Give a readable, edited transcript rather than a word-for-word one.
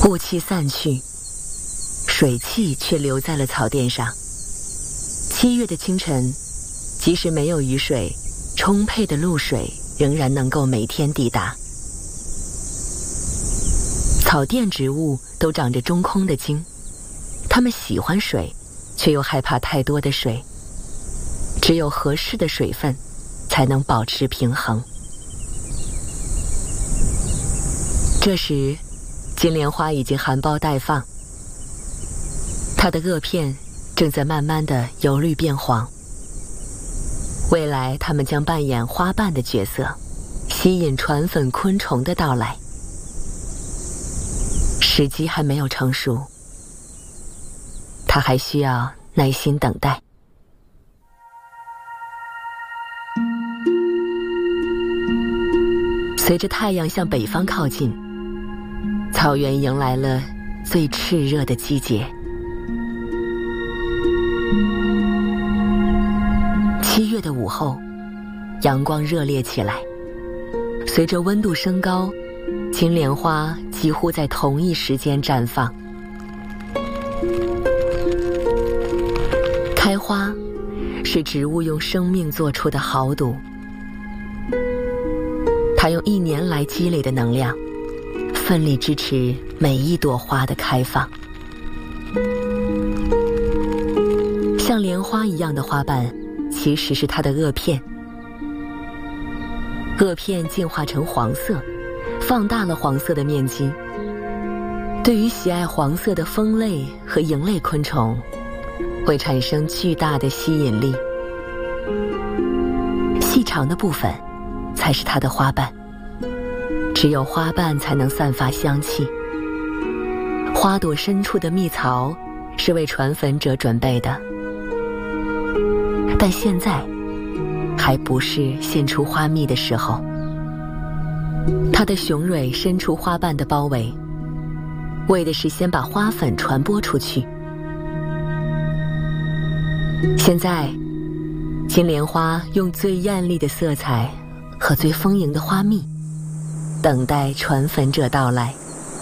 雾气散去，水汽却留在了草甸上。7月的清晨，即使没有雨水，充沛的露水仍然能够每天抵达。草甸植物都长着中空的茎，它们喜欢水，却又害怕太多的水。只有合适的水分，才能保持平衡。这时，金莲花已经含苞待放，它的萼片正在慢慢地由绿变黄。未来，它们将扮演花瓣的角色，吸引传粉昆虫的到来。时机还没有成熟，它还需要耐心等待。随着太阳向北方靠近，草原迎来了最炽热的季节。7月的午后，阳光热烈起来。随着温度升高，金莲花几乎在同一时间绽放。开花是植物用生命做出的豪赌，它用1年来积累的能量，奋力支持每一朵花的开放。像莲花一样的花瓣，其实是它的萼片。萼片进化成黄色，放大了黄色的面积。对于喜爱黄色的蜂类和蝇类昆虫，会产生巨大的吸引力。细长的部分才是它的花瓣，只有花瓣才能散发香气。花朵深处的蜜槽是为传粉者准备的，但现在还不是献出花蜜的时候。它的雄蕊伸出花瓣的包围，为的是先把花粉传播出去。现在，金莲花用最艳丽的色彩和最丰盈的花蜜，等待传粉者到来。